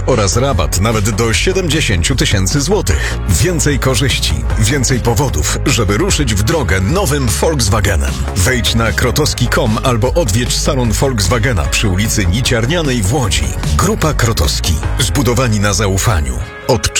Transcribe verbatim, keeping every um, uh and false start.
oraz rabat nawet do siedemdziesiąt tysięcy złotych. Więcej korzyści, więcej powodów, żeby ruszyć w drogę nowym Volkswagenem. Wejdź na krotowski kropka com albo odwiedź salon Volkswagena przy ulicy Niciarnianej w Łodzi. Grupa Krotowski. Zbudowani na zaufaniu. Od